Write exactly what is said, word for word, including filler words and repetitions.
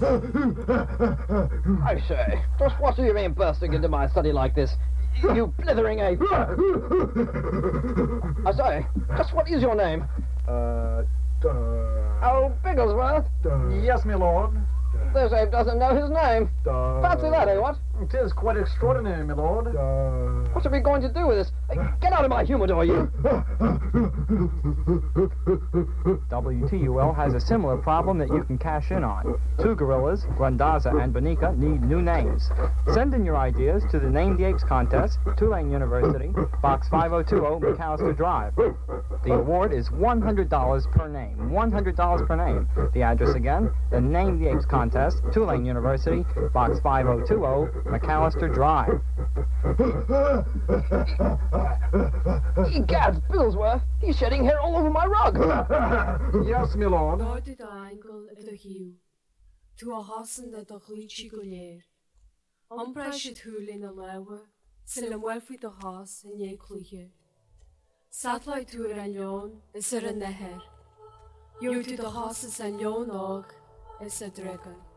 I say, just what do you mean bursting into my study like this? You blithering ape! I say, just what is your name? Uh, duh. Oh, Bigglesworth? Duh. Yes, my lord. This ape doesn't know his name. Duh. Fancy that, eh, what? It is quite extraordinary, my lord. Duh. What are we going to do with this? Hey, get out of my humidor, you! W T U L has a similar problem that you can cash in on. Two gorillas, Grandaza and Bonica, need new names. Send in your ideas to the Name the Apes contest, Tulane University, Box five oh two oh, McAllister Drive. The award is one hundred dollars per name. one hundred dollars per name. The address again, the Name the Apes contest, Tulane University, Box five oh two oh, McAllister Drive. Egad, Bigglesworth, he's shedding hair all over my rug. Yes, my lord. Guarda da angle of the hill, to a hasen that the glitchy gulier. Umbresh hul in a lewe, sin a welfy the has in ye cluhe. Satellite to an yon is er a neher. You to the hases and yon og is a dragon.